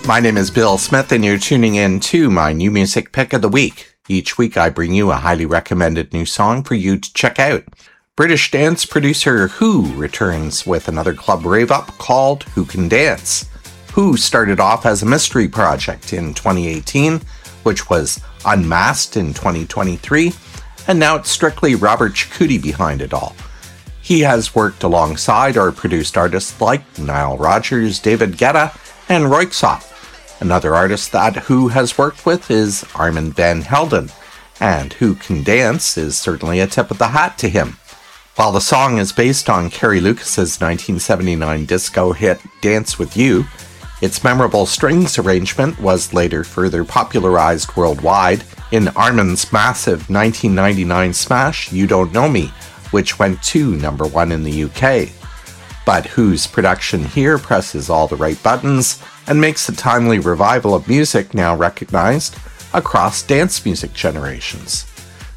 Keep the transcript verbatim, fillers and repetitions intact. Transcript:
My name is Bill Smith, and you're tuning in to my new music pick of the week. Each week I bring you a highly recommended new song for you to check out. British dance producer Who returns with another club rave-up called Who Can Dance. Who started off as a mystery project in twenty eighteen, which was unmasked in twenty twenty-three, and now it's strictly Robert Cicutti behind it all. He has worked alongside or produced artists like Nile Rodgers, David Guetta, and Röyksopp. Another artist that Who has worked with is Armand van Helden, and Who Can Dance is certainly a tip of the hat to him. While the song is based on Carrie Lucas's nineteen seventy-nine disco hit Dance With You, its memorable strings arrangement was later further popularized worldwide in Armand's massive nineteen ninety-nine smash You Don't Know Me, which went to number one in the U K. But Who's production here presses all the right buttons and makes a timely revival of music now recognized across dance music generations.